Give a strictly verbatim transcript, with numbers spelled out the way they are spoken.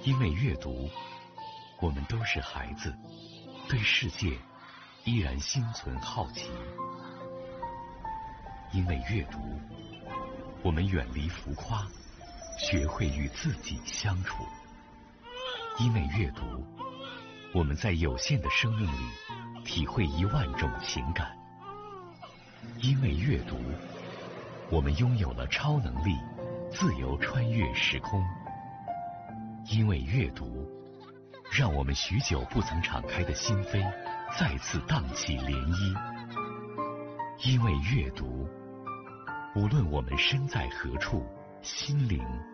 因为阅读，我们都是孩子，对世界依然心存好奇。因为阅读，我们远离浮夸，学会与自己相处。因为阅读，我们在有限的生命里体会一万种情感。因为阅读，我们拥有了超能力，自由穿越时空。因为阅读，让我们许久不曾敞开的心扉再次荡起涟漪。因为阅读，无论我们身在何处，心灵